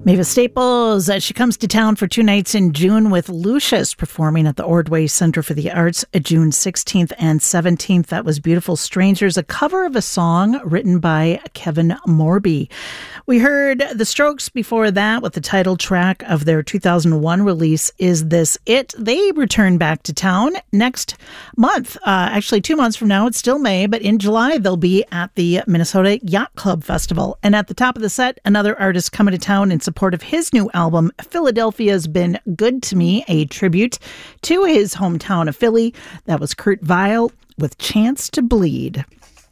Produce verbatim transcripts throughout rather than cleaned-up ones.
Mavis Staples, uh, she comes to town for two nights in June with Lucius performing at the Ordway Center for the Arts, uh, June sixteenth and seventeenth. That was Beautiful Strangers, a cover of a song written by Kevin Morby. We heard The Strokes before that with the title track of their two thousand one release, Is This It? They return back to town next month. Uh, actually, two months from now, it's still May, but in July, they'll be at the Minnesota Yacht Club Festival. And at the top of the set, another artist coming to town in support of his new album, Philadelphia's Been Good to Me, a tribute to his hometown of Philly. That was Kurt Vile with Chance to Bleed.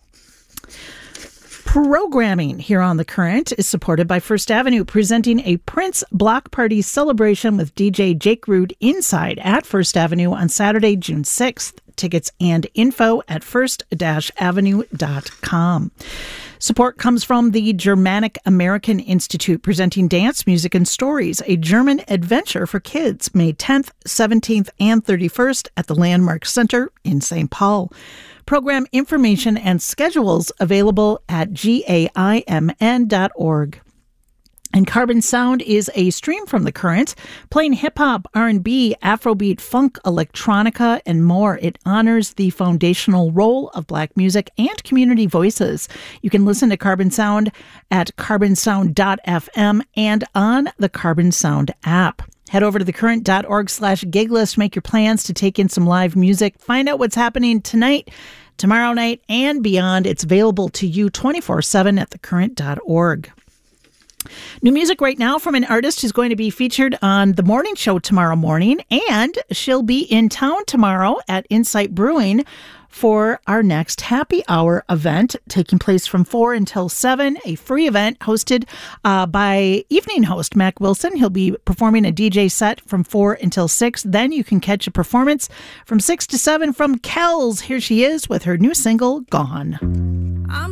Programming here on The Current is supported by First Avenue, presenting a Prince Block Party celebration with D J Jake Rude inside at First Avenue on Saturday, June sixth. Tickets and info at first avenue dot com. Support comes from the Germanic American Institute, presenting Dance, Music, and Stories, a German adventure for kids, May tenth, seventeenth, and thirty-first at the Landmark Center in Saint Paul. Program information and schedules available at gaimn dot org. And Carbon Sound is a stream from The Current, playing hip-hop, R and B, Afrobeat, funk, electronica, and more. It honors the foundational role of Black music and community voices. You can listen to Carbon Sound at carbon sound dot f m and on the Carbon Sound app. Head over to thecurrent.org slash gig list. Make your plans to take in some live music. Find out what's happening tonight, tomorrow night, and beyond. It's available to you twenty-four seven at the current dot org. New music right now from an artist who's going to be featured on the morning show tomorrow morning, and she'll be in town tomorrow at Insight Brewing for our next happy hour event taking place from four until seven, a free event hosted uh, by evening host Mac Wilson. He'll be performing a D J set from four until six. Then you can catch a performance from six to seven from Kells. Here she is with her new single, Gone.